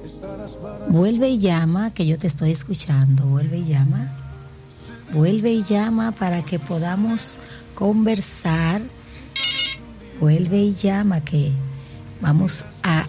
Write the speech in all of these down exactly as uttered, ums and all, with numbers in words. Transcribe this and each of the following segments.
Vuelve y llama, que yo te estoy escuchando. Vuelve y llama. Vuelve y llama para que podamos conversar. Vuelve y llama, que vamos a...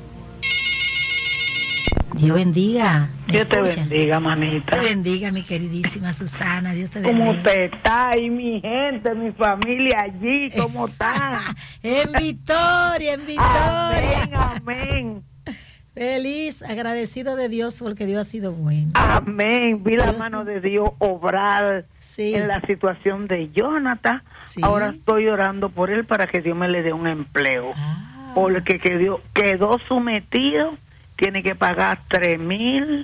Dios bendiga. Dios te bendiga, manita. Dios te bendiga, mi queridísima Susana. Dios te bendiga. ¿Cómo te está? Y mi gente, mi familia allí, ¿cómo están? En victoria, en victoria. Amén, amén. Feliz, agradecido de Dios porque Dios ha sido bueno. Amén. Vi la Dios mano no... de Dios obrar sí. en la situación de Jonathan. Sí. Ahora estoy orando por él para que Dios me le dé un empleo. Ah. Porque quedó, quedó sometido. Tiene que pagar tres mil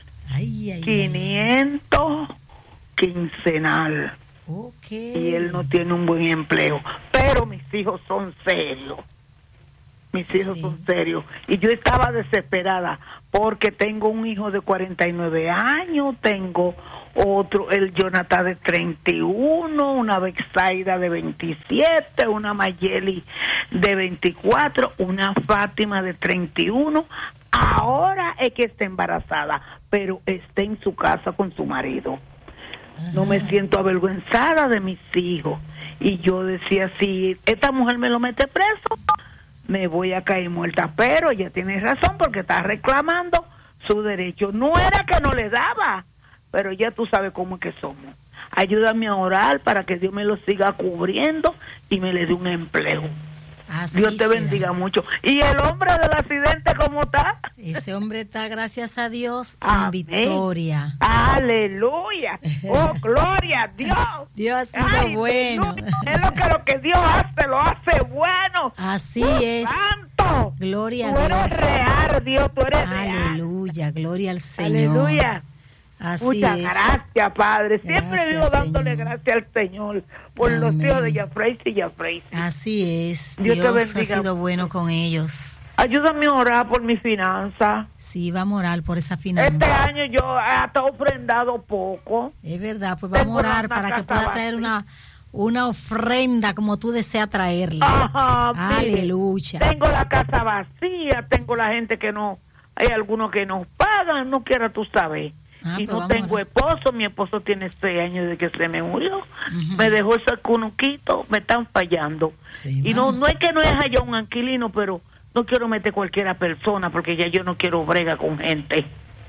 quinientos quincenal. Okay. Y él no tiene un buen empleo. Pero mis hijos son serios. Mis hijos sí. son serios. Y yo estaba desesperada porque tengo un hijo de cuarenta y nueve años, tengo otro, el Jonathan de treinta y uno, una Bexaida de veintisiete, una Mayeli de veinticuatro, una Fátima de treinta y uno. Ahora es que está embarazada, pero está en su casa con su marido. Ajá. No me siento avergüenzada de mis hijos. Y yo decía, si esta mujer me lo mete preso, me voy a caer muerta. Pero ella tiene razón porque está reclamando su derecho. No era que no le daba, pero ya tú sabes cómo es que somos. Ayúdame a orar para que Dios me lo siga cubriendo y me le dé un empleo. Así Dios te será. Bendiga mucho. ¿Y el hombre del accidente cómo está? Ese hombre está, gracias a Dios, en Amén. Victoria. Aleluya. Oh, gloria a Dios. Dios ha sido Ay, bueno. Es lo que lo que Dios hace, lo hace bueno. Así oh, es. Santo. Gloria tú a Dios. Tú eres real, Dios, tú eres Aleluya, real. Gloria al Señor. Aleluya. Así Muchas es. gracias, Padre. Siempre Gracias, vivo dándole Señor. gracias al Señor por Amén. los hijos de Jafrey y Jafrey. Así es. Dios, Dios te ha bendiga. sido bueno con ellos. Ayúdame a orar por mi finanza. Sí, vamos a orar por esa finanza. Este año yo hasta ofrendado poco. Es verdad, pues vamos a orar para que pueda traer una una ofrenda como tú deseas traerla. Ajá, aleluya. Mire, tengo la casa vacía, tengo la gente que no, hay algunos que nos pagan, no quiera tú sabes. Ah, y pues no tengo esposo, mi esposo tiene seis años de que se me murió, uh-huh. me dejó ese cunuquito, me están fallando. Sí, y no no es que no es allá un inquilino, pero no quiero meter cualquiera persona porque ya yo no quiero brega con gente.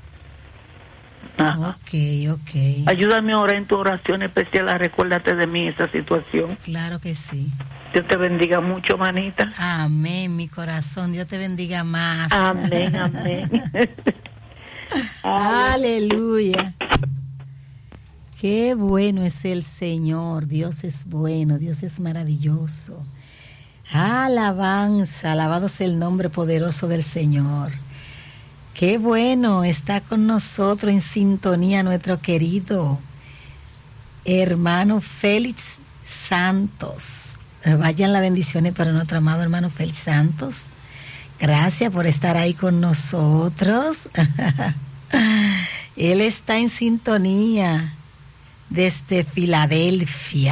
Ajá. Ok, ok. Ayúdame ahora en tu oración especial a recuérdate de mí esa situación. Claro que sí. Dios te bendiga mucho, manita. Amén, mi corazón. Dios te bendiga más. Amén, amén. Aleluya. Qué bueno es el Señor. Dios es bueno, Dios es maravilloso. Alabanza, alabado sea el nombre poderoso del Señor. Qué bueno está con nosotros en sintonía nuestro querido hermano Félix Santos. Vayan las bendiciones para nuestro amado hermano Félix Santos. Gracias por estar ahí con nosotros. Él está en sintonía desde Filadelfia.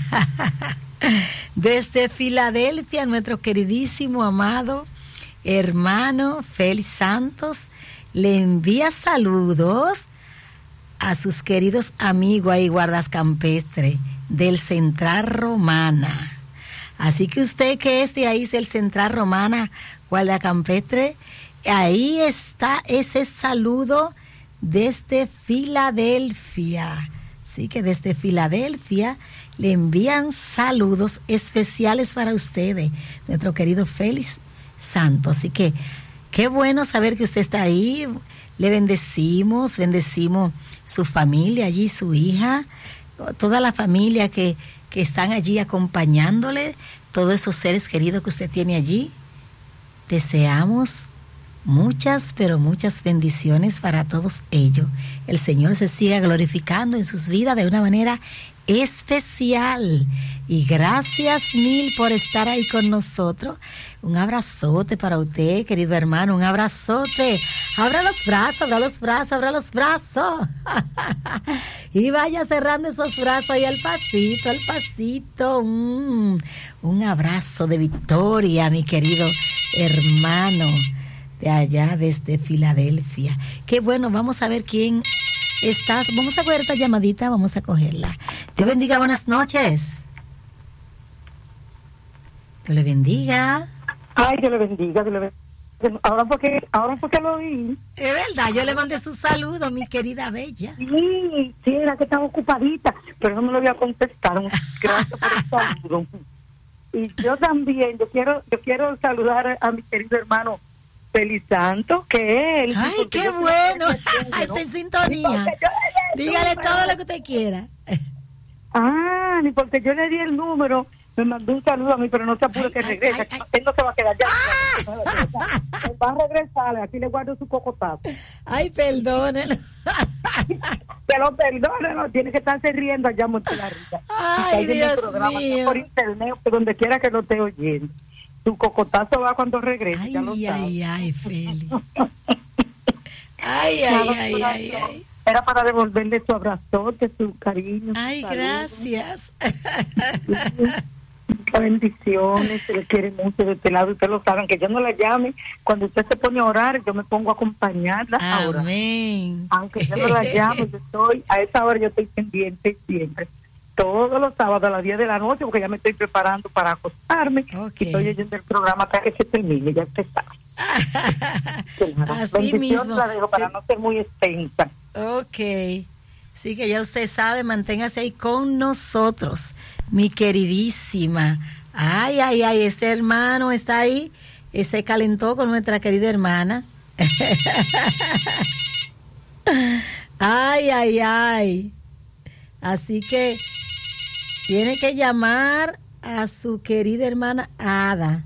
Desde Filadelfia, nuestro queridísimo, amado hermano Félix Santos le envía saludos a sus queridos amigos ahí, guardas campestres del Central Romana. Así que usted que es de ahí, es el Central Romana, guarda campestre, ahí está ese saludo desde Filadelfia. Así que desde Filadelfia le envían saludos especiales para ustedes, nuestro querido Félix Santos. Así que qué bueno saber que usted está ahí. Le bendecimos, bendecimos su familia allí, su hija, toda la familia que, que están allí acompañándole, todos esos seres queridos que usted tiene allí. Deseamos muchas, pero muchas bendiciones para todos ellos. El Señor se siga glorificando en sus vidas de una manera especial. Y gracias mil por estar ahí con nosotros. Un abrazote para usted, querido hermano, un abrazote. Abra los brazos, abra los brazos, abra los brazos. Y vaya cerrando esos brazos ahí al pasito, al pasito. Mm, un abrazo de victoria, mi querido hermano. de allá desde Filadelfia. Qué bueno, vamos a ver quién está. Vamos a coger esta llamadita, vamos a cogerla. Dios bendiga, buenas noches. Dios le bendiga. Ay, Dios le bendiga, Dios le bendiga. Ahora porque, ahora porque lo oí. Es verdad, yo le mandé su saludo, mi querida Bella. Sí, sí, era que estaba ocupadita, pero no me lo voy a contestar. Gracias por el saludo. Y yo también, yo quiero, yo quiero saludar a mi querido hermano Feliz Santo, que él. Ay, qué bueno. Está en sintonía. Dígale todo lo que usted quiera. Ah, ni porque yo le di el número. Me mandó un saludo a mí, pero no se apure que regrese. Ay, ay, él no se va a quedar ya. Ah. Él va a regresar, aquí le guardo su cocotazo. Ay, perdónenlo. Que lo perdone, no, tiene que estarse riendo allá mucho la risa. Ay, Dios mío. Por internet, donde quiera que lo esté oyendo. Su cocotazo va cuando regrese. Ay, ya lo ay, ay, Feli. Ay, ay, ay, ay, ay. Era para devolverle su abrazote, su cariño. Ay, su gracias. Muchas bendiciones, se le quiere mucho de este lado. Ustedes lo saben, que yo no la llame. Cuando usted se pone a orar, yo me pongo a acompañarla. Amén. Ahora. Aunque yo no la llame, yo estoy, a esa hora yo estoy pendiente siempre. Todos los sábados a las diez de la noche, porque ya me estoy preparando para acostarme. Okay. Y estoy oyendo el programa hasta que se termine, ya usted sabe. Así mismo. La dejo para sí. No ser muy extensa. Ok. Sí, que ya usted sabe, manténgase ahí con nosotros, mi queridísima. Ay, ay, ay, este hermano está ahí, eh, se calentó con nuestra querida hermana. Ay, ay, ay. Así que tiene que llamar a su querida hermana Ada.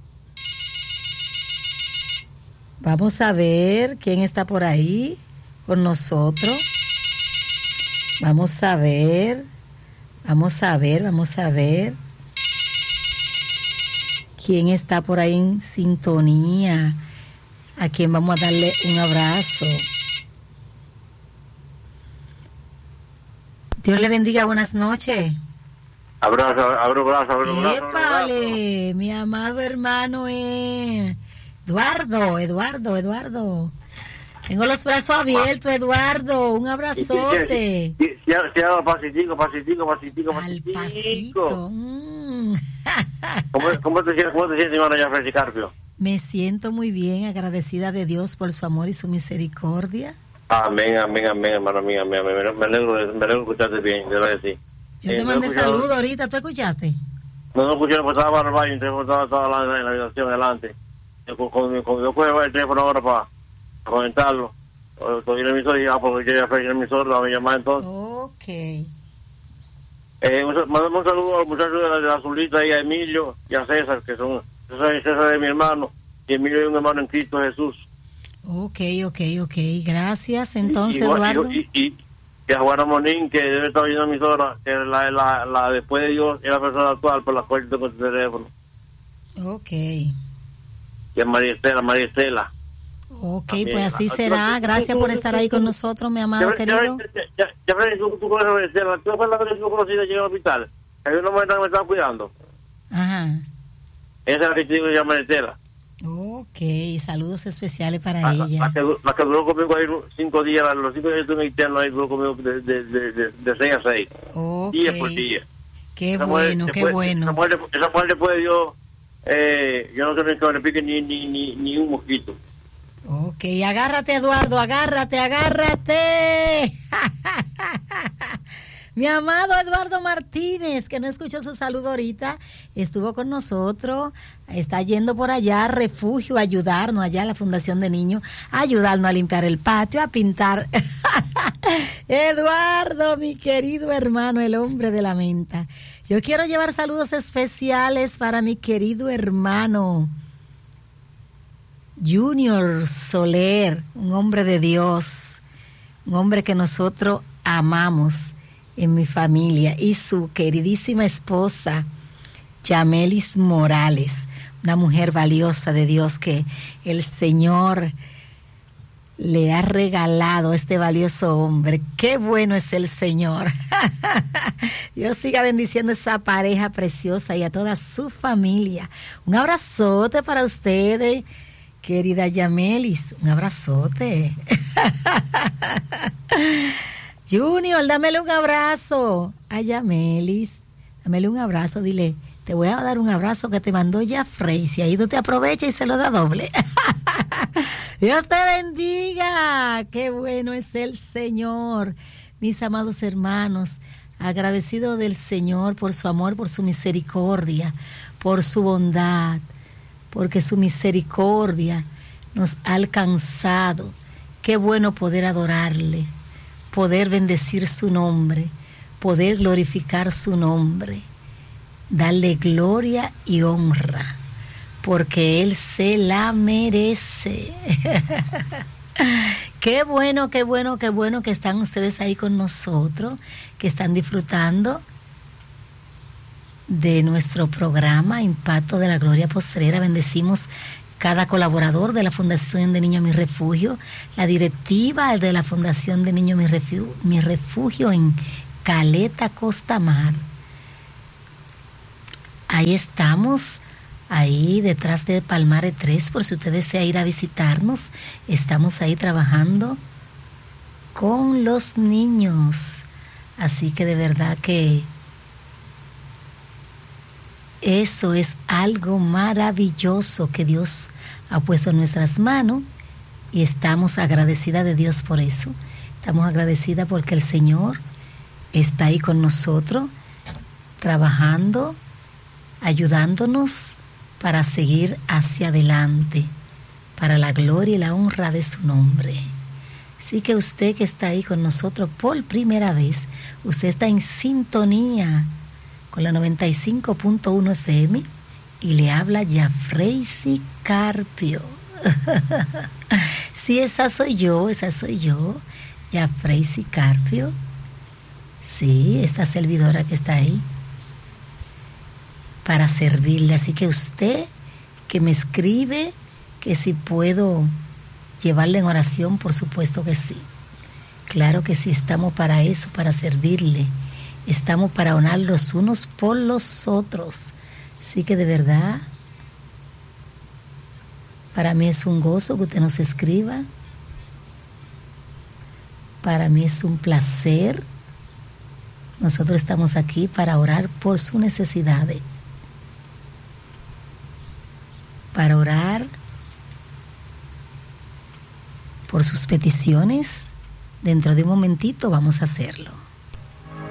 Vamos a ver quién está por ahí con nosotros. Vamos a ver. Vamos a ver, vamos a ver. ¿Quién está por ahí en sintonía? ¿A quién vamos a darle un abrazo? Dios le bendiga, buenas noches. Abrazo, abro brazo, abro brazo. ¡Épale! Mi amado hermano eh. Eduardo, Eduardo, Eduardo. Tengo los brazos abiertos, Eduardo. Un abrazote. Sí, sí, sí, sí, pasitico, pasitico, pasitico, pasitico. Al pasito. Mm. ¿Cómo, cómo te sientes, cómo te sientes, hermano Jafrey Carpio? Me siento muy bien, agradecida de Dios por su amor y su misericordia. Amén, amén, amén, hermano mío, amén, amén. Me alegro, me alegro de escucharte bien, de verdad que sí. Yo eh, te mandé no saludos ahorita, ¿tú escuchaste? No, no escuché, pues estaba para el baño, entonces estaba, estaba en la habitación adelante. Yo, con, con, con, yo cojo el teléfono ahora para comentarlo. Estoy en el emisor y ya, porque yo ya fui en el emisor, la voy a llamar entonces. Ok. Eh, un, mandame un saludo a los muchachos de la, de la Azulita y a Emilio y a César, que son, César, César es mi hermano, y Emilio es un hermano en Cristo Jesús. Ok, ok, ok, gracias. Entonces, y, y, Eduardo. Y, y, y, y a Juana Monín, que debe estar oyendo mi emisora, que la, la, la después de Dios es la persona actual por la cual tengo el teléfono. Ok. Y a María Estela, María Estela. Ok, también, pues así será. Gracias por estar ahí con nosotros, mi amado ya, querido. Ya, ya, ya, ya, tú, tú conoces a María Estela. ¿Tú fue la que yo conocí de llegar al hospital? Hay una mujer que me estaba cuidando. Ajá. Esa es la que te digo que se llama María Estela. Ok, saludos especiales para la, ella. La que, la que duró conmigo ahí cinco días, los cinco días que estuve interno ahí duró conmigo de, de, de, de, de seis a seis. Ok. Día por día. Qué esa bueno, qué después, bueno. Esa mujer, esa mujer después de Dios, eh, yo no sé ni que me pique ni, ni, ni, ni un mosquito. Ok, agárrate, Eduardo, agárrate, agárrate. Mi amado Eduardo Martínez, que no escuchó su saludo ahorita, estuvo con nosotros, está yendo por allá a Refugio a ayudarnos, allá a la Fundación de Niños, a ayudarnos a limpiar el patio, a pintar. Eduardo, mi querido hermano, el hombre de la menta. Yo quiero llevar saludos especiales para mi querido hermano Junior Soler, un hombre de Dios, un hombre que nosotros amamos en mi familia, y su queridísima esposa Yamelis Morales, una mujer valiosa de Dios que el Señor le ha regalado, este valioso hombre. Qué bueno es el Señor. Dios siga bendiciendo a esa pareja preciosa y a toda su familia. Un abrazote para ustedes, Querida Yamelis, un abrazote. Junior, dámele un abrazo a Yamelis. Dámele un abrazo, dile, te voy a dar un abrazo que te mandó ya Freisy. Ahí tú te aprovechas y se lo da doble. Dios te bendiga. Qué bueno es el Señor. Mis amados hermanos, agradecido del Señor por su amor, por su misericordia, por su bondad, porque su misericordia nos ha alcanzado. Qué bueno poder adorarle, poder bendecir su nombre, poder glorificar su nombre, darle gloria y honra, porque Él se la merece. Qué bueno, qué bueno, qué bueno que están ustedes ahí con nosotros, que están disfrutando de nuestro programa Impacto de la Gloria Postrera. Bendecimos cada colaborador de la Fundación de Niño Mi Refugio, la directiva de la Fundación de Niño Mi Refugio, Mi Refugio en Caleta, Costa Mar. Ahí estamos, ahí detrás de Palmare tres, por si usted desea ir a visitarnos. Estamos ahí trabajando con los niños. Así que de verdad que eso es algo maravilloso que Dios ha puesto en nuestras manos y estamos agradecidas de Dios por eso. Estamos agradecidas porque el Señor está ahí con nosotros, trabajando, ayudándonos para seguir hacia adelante, para la gloria y la honra de su nombre. Así que usted que está ahí con nosotros por primera vez, usted está en sintonía con la noventa y cinco punto uno F M y le habla ya Freisy Carpio. Sí, esa soy yo, esa soy yo, ya Freisy Carpio. Sí, esta servidora que está ahí para servirle. Así que usted que me escribe que si puedo llevarle en oración, por supuesto que sí. Claro que sí, estamos para eso, para servirle. Estamos para orar los unos por los otros. Así que de verdad, para mí es un gozo que usted nos escriba. Para mí es un placer. Nosotros estamos aquí para orar por sus necesidades. Para orar por sus peticiones. Dentro de un momentito vamos a hacerlo.